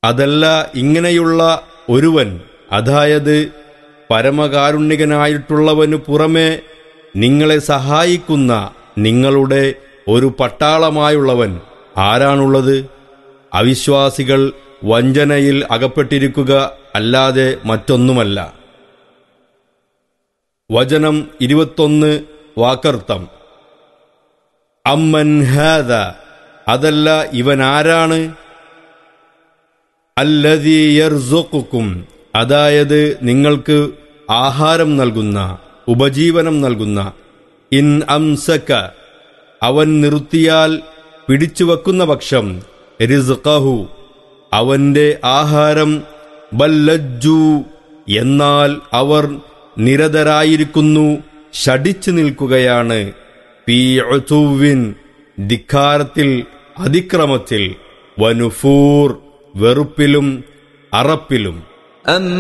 അതല്ല, ഇങ്ങനെയുള്ള ഒരുവൻ, അതായത് പരമകാരുണികനായിട്ടുള്ളവനു പുറമെ നിങ്ങളെ സഹായിക്കുന്ന നിങ്ങളുടെ ഒരു പട്ടാളമായുള്ളവൻ ആരാണുള്ളത്? അവിശ്വാസികൾ വഞ്ചനയിൽ അകപ്പെട്ടിരിക്കുക അല്ലാതെ മറ്റൊന്നുമല്ല. വചനം 21 വാക്കർത്ഥം. അമ്മൻ ഹാദ, അതല്ല ഇവനാരാണ്? അല്ലദീ യർസുഖുക്കും, അതായത് നിങ്ങൾക്ക് ആഹാരം നൽകുന്ന, ഉപജീവനം നൽകുന്ന. ഇൻ അംസക, അവൻ നിർത്തിയാൽ, പിടിച്ചുവെക്കുന്ന പക്ഷം, റിസ്ഖഹു, അവന്റെ ആഹാരം, ബല്ലജ്ജു, എന്നാൽ അവർ നിരതരായിരിക്കുന്നു, ശഠിച്ചു നിൽക്കുകയാണ്, ഫീ ഉതുവിൻ, ധിക്കാരത്തിൽ, അതിക്രമത്തിൽ, വനുഫൂർ, വെറുപ്പിലും അറപ്പിലും.